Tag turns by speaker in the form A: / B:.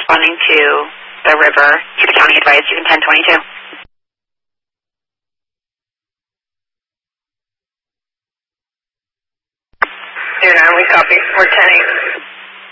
A: responding to the river, to the county advice, you can 1022.
B: We copy. We're 10-8.